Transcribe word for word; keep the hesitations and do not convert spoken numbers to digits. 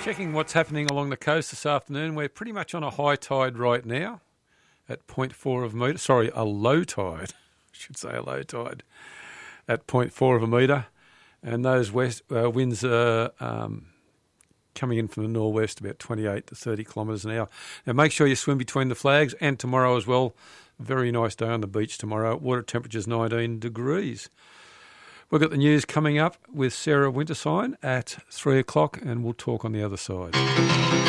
Checking what's happening along the coast this afternoon. We're pretty much on a high tide right now at zero point four of a metre. Sorry, a low tide. I should say a low tide at zero point four of a metre. And those west uh, winds are um, coming in from the northwest about twenty-eight to thirty kilometres an hour. Now make sure you swim between the flags, and tomorrow as well. Very nice day on the beach tomorrow. Water temperature's nineteen degrees. We've got the news coming up with Sarah Wintersign at three o'clock, and we'll talk on the other side.